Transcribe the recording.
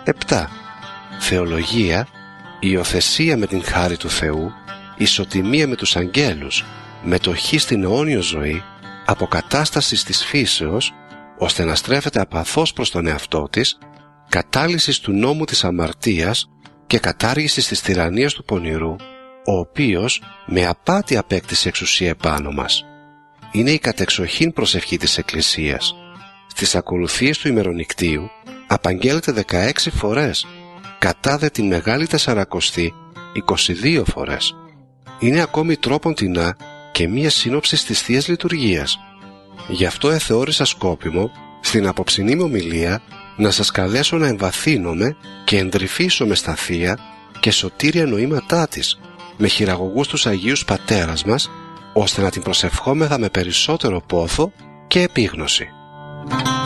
7. Θεολογία, υιοθεσία με την χάρη του Θεού, ισοτιμία με τους αγγέλους, μετοχή στην αιώνιο ζωή, αποκατάσταση της φύσεως, ώστε να στρέφεται απαθώς προς τον εαυτό της, κατάλυσης του νόμου της αμαρτίας και κατάργησης της τυραννίας του πονηρού, ο οποίος με απάτη απέκτησε εξουσία επάνω μας. Είναι η κατεξοχήν προσευχή της Εκκλησίας. Στις ακολουθίες του ημερονικτίου απαγγέλλεται 16 φορές, κατά δε την Μεγάλη Τεσσαρακοστή 22 φορές. Είναι ακόμη τρόποντινά και μία σύνοψη της Θείας Λειτουργίας. Γι' αυτό εθεώρησα σκόπιμο στην απόψινή μου ομιλία να σας καλέσω να εμβαθύνομαι και εντρυφήσουμε στα θεία και σωτήρια νοήματά της, με χειραγωγούς τους Αγίους Πατέρας μας, ώστε να την προσευχόμεθα με περισσότερο πόθο και επίγνωση.